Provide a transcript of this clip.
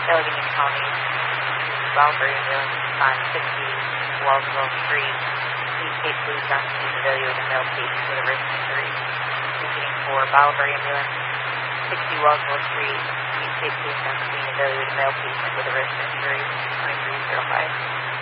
Allegheny County, Bellberry ambulance on 60 Walsville Street. East Cape Police on scene evaluating a male patient with a wrist injury. Repeating for Bellberry ambulance, 60 Walsville Street. East Cape Police on scene evaluating a male patient with a wrist injury. 2305.